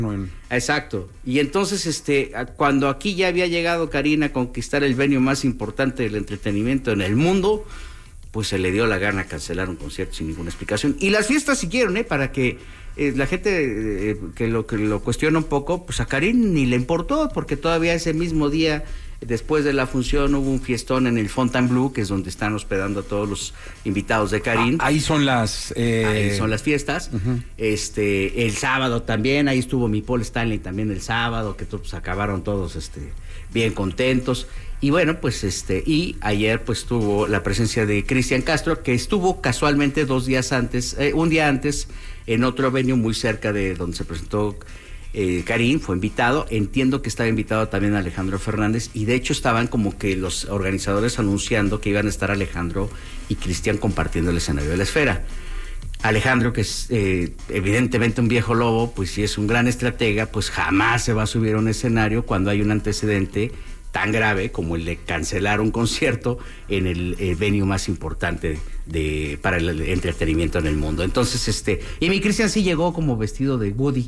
Exacto. Y entonces, cuando aquí ya había llegado Karin a conquistar el venue más importante del entretenimiento en el mundo, pues se le dio la gana cancelar un concierto sin ninguna explicación. Y las fiestas siguieron, para que la gente que lo cuestiona un poco, pues a Karin ni le importó, porque todavía ese mismo día, después de la función, hubo un fiestón en el Fontainebleau, que es donde están hospedando a todos los invitados de Karin. Ahí son las fiestas. Uh-huh. El sábado también, ahí estuvo mi Paul Stanley también el sábado, que pues acabaron todos bien contentos. Y bueno, pues y ayer pues tuvo la presencia de Cristian Castro, que estuvo casualmente un día antes, en otro venue muy cerca de donde se presentó Karin, fue invitado. Entiendo que estaba invitado también Alejandro Fernández, y de hecho estaban como que los organizadores anunciando que iban a estar Alejandro y Cristian compartiendo el escenario de la Esfera. Alejandro, que es evidentemente un viejo lobo, pues si es un gran estratega, pues jamás se va a subir a un escenario cuando hay un antecedente tan grave como el de cancelar un concierto en el venue más importante para el entretenimiento en el mundo. Entonces, y mi Cristian sí llegó como vestido de Woody.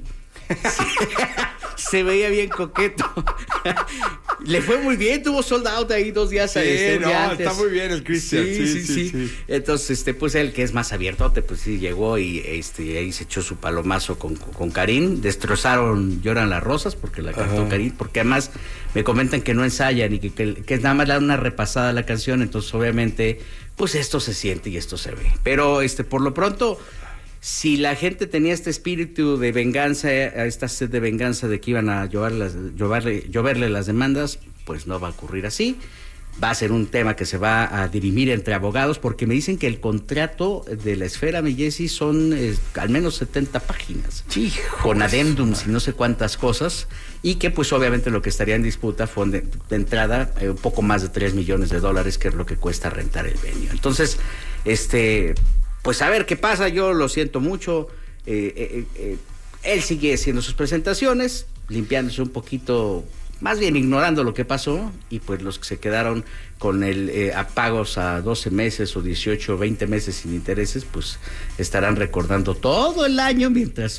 Se veía bien coqueto. Le fue muy bien, tuvo sold out ahí 2 días antes. Está muy bien el Cristian. Sí. Entonces, pues él, que es más abiertote, pues sí llegó y ahí se echó su palomazo con Karin. Destrozaron Lloran las Rosas, porque la cantó Karin, porque además me comentan que no ensayan y que nada más le dan una repasada a la canción. Entonces, obviamente, pues esto se siente y esto se ve. Pero por lo pronto, si la gente tenía este espíritu de venganza, esta sed de venganza de que iban a lloverle las demandas, pues no va a ocurrir así. Va a ser un tema que se va a dirimir entre abogados, porque me dicen que el contrato de la Esfera, mi Jessy, son al menos 70 páginas. Sí, con adendums y no sé cuántas cosas, y que pues obviamente lo que estaría en disputa fue de entrada un poco más de $3 millones, que es lo que cuesta rentar el venue. Entonces, pues a ver qué pasa. Yo lo siento mucho. Él sigue haciendo sus presentaciones, limpiándose un poquito, más bien ignorando lo que pasó, y pues los que se quedaron con pagos a 12 meses o 18 o 20 meses sin intereses, pues estarán recordando todo el año mientras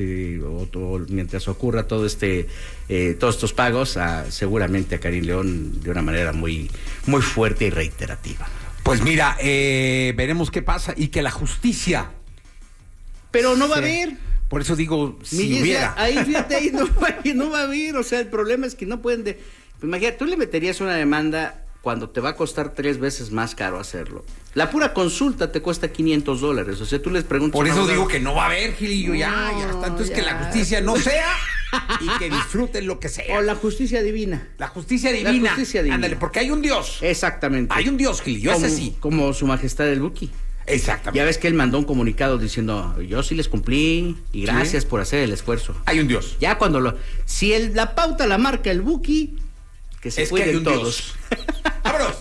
ocurra todos estos pagos, seguramente a Karin León de una manera muy, muy fuerte y reiterativa. Pues mira, veremos qué pasa, y que la justicia... Pero no va a haber. Por eso digo, si hubiera. Ahí no va a haber. O sea, el problema es que no pueden... Pues imagínate, tú le meterías una demanda cuando te va a costar 3 veces más caro hacerlo. La pura consulta te cuesta $500. O sea, tú les preguntas... Por eso digo que no va a haber, Gilillo, ya está. Entonces que la justicia no sea... y que disfruten lo que sea. O la justicia divina. La justicia divina. Ándale, porque hay un Dios. Exactamente. Hay un Dios, Gil, es así. Como su majestad el Buki. Exactamente. Ya ves que él mandó un comunicado diciendo, yo sí les cumplí y gracias por hacer el esfuerzo. Hay un Dios. Ya cuando si la pauta la marca el Buki, que se cuiden todos. ¡Vámonos!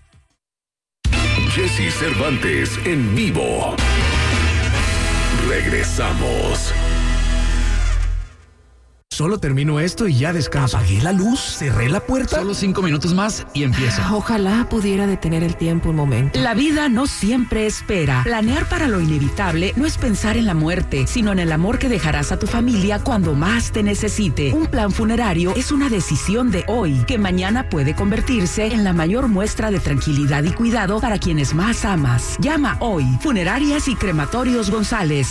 Jesse Cervantes en vivo. Regresamos. Solo termino esto y ya descanso. Apagué la luz, cerré la puerta. Solo 5 minutos más y empiezo. Ojalá pudiera detener el tiempo un momento. La vida no siempre espera. Planear para lo inevitable no es pensar en la muerte, sino en el amor que dejarás a tu familia cuando más te necesite. Un plan funerario es una decisión de hoy, que mañana puede convertirse en la mayor muestra de tranquilidad y cuidado para quienes más amas. Llama hoy. Funerarias y Crematorios González,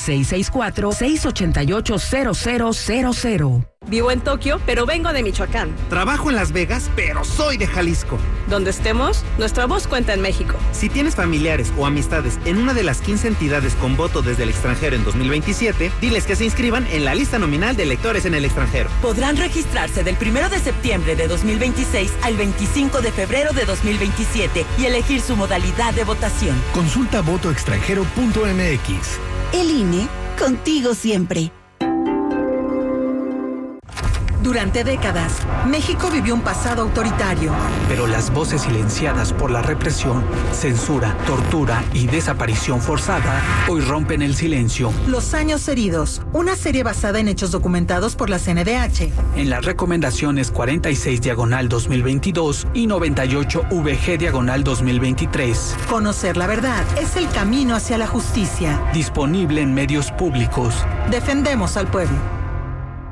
664-688-0000. Vivo en Tokio, pero vengo de Michoacán. Trabajo en Las Vegas, pero soy de Jalisco. Donde estemos, nuestra voz cuenta en México. Si tienes familiares o amistades en una de las 15 entidades con voto desde el extranjero en 2027, diles que se inscriban en la lista nominal de electores en el extranjero. Podrán registrarse del 1 de septiembre de 2026 al 25 de febrero de 2027 y elegir su modalidad de votación. Consulta votoextranjero.mx. El INE, contigo siempre. Durante décadas, México vivió un pasado autoritario. Pero las voces silenciadas por la represión, censura, tortura y desaparición forzada hoy rompen el silencio. Los años heridos, una serie basada en hechos documentados por la CNDH. En las recomendaciones 46/2022 y 98/VG/2023. Conocer la verdad es el camino hacia la justicia. Disponible en medios públicos. Defendemos al pueblo.